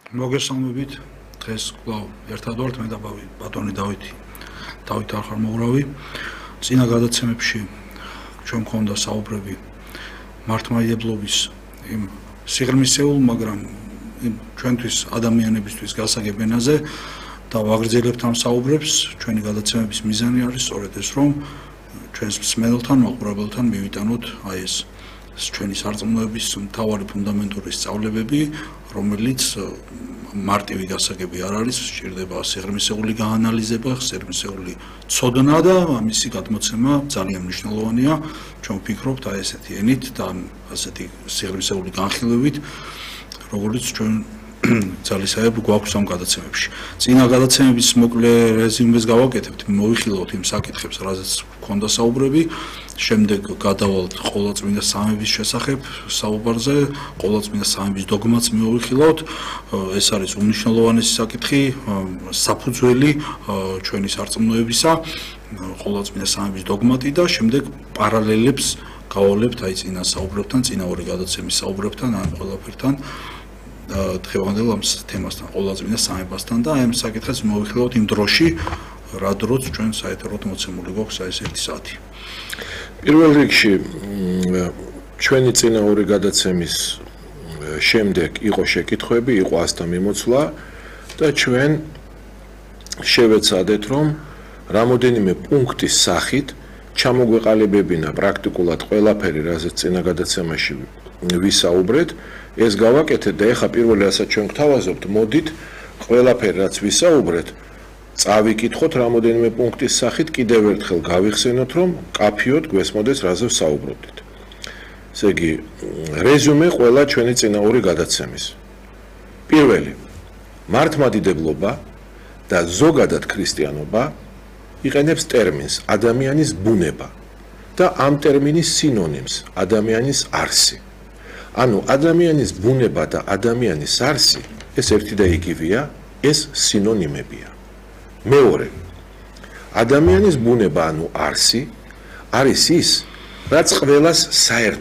მოგესალმებით. დღეს კვლავ ერთად ვართ მე და ბატონი დავითი. დავით არ ხარ მოურავი. წინა გადაცემებში ჩვენ მქონდა საუბრები მართლმადიდებლობის იმ სიღრმისეულ, მაგრამ ჩვენთვის ადამიანებისთვის გასაგებ ენაზე და ვაგრძელებთ ამ საუბრებს. ჩვენი გადაცემების მიზანი არის სწორედ ეს, რომ ჩვენს მსმენელთან, მოყურებელთან მივიტანოთ აი ეს ჩვენი სარწმუნოების მთავარი ფუნდამენტური სწავლებები, რომელიც მარტივი გასაგები არ არის, სჭირდება სიღრმისეული გაანალიზება, სიღრმისეული ცოდნა და ამისი გადმოცემა ძალიან მნიშვნელოვანია. ჩვენ ვფიქრობთ აი ესეთი ენით და ასეთი სიღრმისეული განხილვებით, როგორც ჩვენ ძალისხმევ გვაქვს ამ გადაცემებში. წინა გადაცემების მოკლე რეზიუმეს გავაკეთებთ, მოვიხილავთ იმ საკითხებს, რაზეც გვქონდა საუბრები. შემდეგ გადავალთ ყოვლადწმინდა სამების შესახებ საუბარზე, ყოვლადწმინდა სამების დოგმაც მოვიხილავთ. ეს არის უმნიშვნელოვანესი საკითხი, საფუძველი ჩვენი სარწმუნოებისა, ყოვლადწმინდა სამების დოგმატი და შემდეგ პარალელებს გავავლებთ აი წინა საუბრებთან, წინა ორი გადაცემის საუბრებთან, ამ ყველაფერთან. დღევანდელ ამ თემასთან, ყოვლადწმინდა სამებასთან და აი ამ საკითხებს მოვიხილავთ იმ დროში, რა დროც ჩვენ საეთეროდ მოცემული გვაქვს აი ეს 1 საათი. პირველ რიგში ჩვენი წინა ორი გადაცემის შემდეგ იყო შეკითხვები, იყო ასთა მიმოცვლა და ჩვენ შევეცადეთ, რომ რამოდენიმე პუნქტის სახით ჩამოგვეყალიბებინა პრაქტიკულად ყველაფერი, რაზეც წინა გადაცემაში ვისაუბრეთ, ეს გავაკეთეთ და ეხლა პირველი რასაც ჩვენ გვთავაზობთ, მოდით ყველაფერი რაც ვისაუბრეთ წავიკითხოთ რამოდენიმე პუნქტის სახით, კიდევ ერთხელ გავიხსენოთ, რომ კაფიოდ გვესმოდეს რაზე ვსაუბრობდით. ესე იგი, რეზიუმე ყველა ჩვენი წინა ორი გადაცემის. პირველი, მართლმადიდებლობა და ზოგადად ქრისტიანობა იყენებს ტერმინს ადამიანის ბუნება და ამ ტერმინის სინონიმს ადამიანის არსი. ანუ ადამიანის ბუნება და ადამიანის არსი ეს ერთი და იგივეა, ეს სინონიმებია. მეორე, ადამიანის ბუნება, ანუ არსი, არის ის, რაც ყველას საერთო